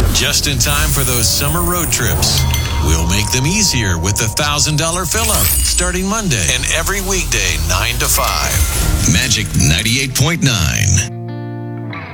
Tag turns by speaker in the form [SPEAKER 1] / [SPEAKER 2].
[SPEAKER 1] Just in time for those summer road trips. We'll make them easier with the $1,000 fill-up starting Monday and every weekday 9 to 5.
[SPEAKER 2] Magic 98.9.